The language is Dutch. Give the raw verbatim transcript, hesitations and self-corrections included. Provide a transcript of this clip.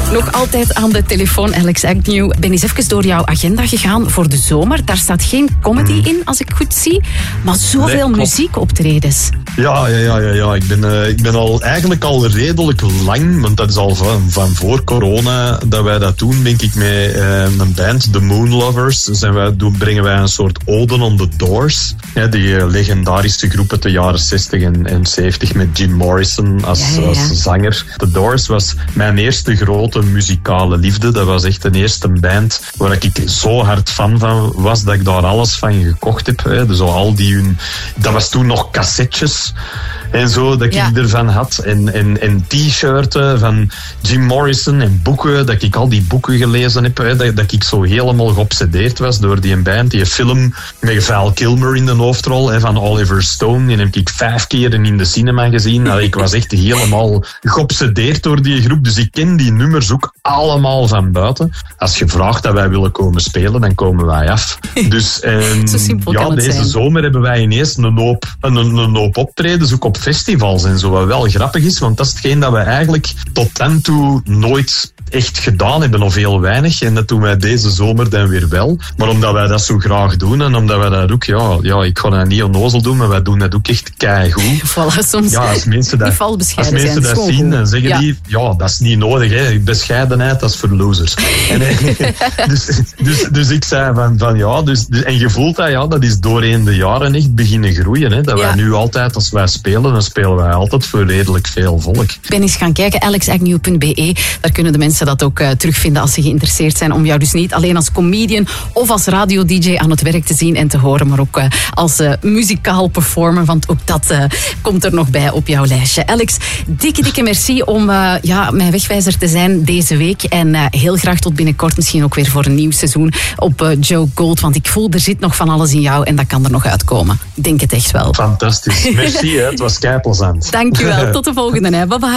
Nog altijd aan de telefoon, Alex Agnew. Ben eens even door jouw agenda gegaan voor de zomer. Daar staat geen comedy mm. in, als ik goed zie. Maar zoveel nee, muziekoptredes. Ja, ja, ja, ja, ja. Ik, ben, uh, ik ben al eigenlijk al redelijk lang, want dat is al van, van voor corona dat wij dat doen, denk ik, met uh, een band, The Moonlovers. Zijn wij, doen, brengen wij een soort ode on the Doors. Ja, die uh, legendarische groep uit de jaren zestig en, en zeventig met Jim Morrison als, ja, ja, ja. als zanger. The Doors was mijn eerste grote muzikale liefde. Dat was echt de eerste band waar ik zo hard fan van was dat ik daar alles van gekocht heb. Hè. Dus al die hun, dat was toen nog cassettes en zo dat ja. ik ervan had. En, en, en t-shirten van Jim Morrison en boeken, dat ik al die boeken gelezen heb. Hè. Dat, dat ik zo helemaal geobsedeerd was door die band. Die film met Val Kilmer in de hoofdrol hè, van Oliver Stone. Die heb ik vijf keer in de cinema gezien. Allee, ik was echt helemaal geobsedeerd door die groep. Dus ik ken die nummers ook allemaal van buiten. Als je vraagt dat wij willen komen spelen, dan komen wij af. Dus en, ja, deze zijn. zomer hebben wij ineens een hoop, een, een hoop optredens, ook op festivals en zo. Wat wel grappig is, want dat is hetgeen dat we eigenlijk tot dan toe nooit echt gedaan hebben, of heel weinig. En dat doen wij deze zomer dan weer wel. Maar omdat wij dat zo graag doen en omdat wij dat ook, ja, ja ik ga dat niet onnozel doen, maar wij doen dat ook echt keigoed. Voilà, soms ja, als mensen dat, als mensen dat zien, dan zeggen ja. die, ja, dat is niet nodig, hè. Bescheidenheid, dat is voor losers. En, dus, dus, dus ik zei van, van ja, dus, en je voelt dat, ja, dat is doorheen de jaren echt beginnen groeien, hè. Dat ja. wij nu altijd, als wij spelen, dan spelen wij altijd voor redelijk veel volk. Ik ben eens gaan kijken, alex agnew punt b e, daar kunnen de mensen dat ook uh, terugvinden als ze geïnteresseerd zijn om jou dus niet alleen als comedian of als radio-d j aan het werk te zien en te horen, maar ook uh, als uh, muzikaal performer, want ook dat uh, komt er nog bij op jouw lijstje. Alex, dikke, dikke merci om uh, ja, mijn wegwijzer te zijn deze week en uh, heel graag tot binnenkort, misschien ook weer voor een nieuw seizoen op uh, Joe Gold, want ik voel, er zit nog van alles in jou en dat kan er nog uitkomen. Ik denk het echt wel. Fantastisch. Merci, hè. Het was keiplezant. Dankjewel. Tot de volgende. Hè. Bye bye.